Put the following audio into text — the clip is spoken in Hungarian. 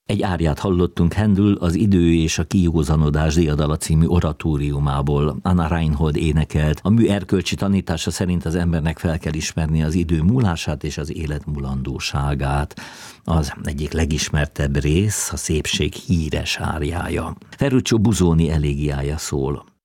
Egy áriát hallottunk Handel Az idő és a kijózanodás diadala című oratóriumából. Anna Reinhold énekelt. A mű erkölcsi tanítása szerint az embernek fel kell ismerni az idő múlását és az élet mulandóságát. Az egyik legismertebb rész a szépség híres áriája. Ferruccio Busoni elégiája szól.